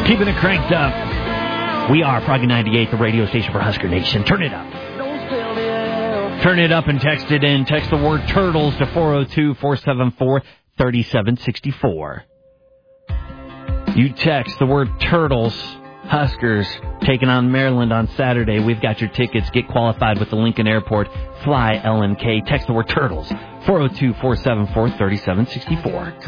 Keeping it cranked up. We are Froggy 98, the radio station for Husker Nation. Turn it up. Turn it up and text it in. Text the word turtles to 402-474-3764. You text the word turtles. Huskers taking on Maryland on Saturday. We've got your tickets. Get qualified with the Lincoln Airport. Fly LNK. Text the word turtles. 402-474-3764.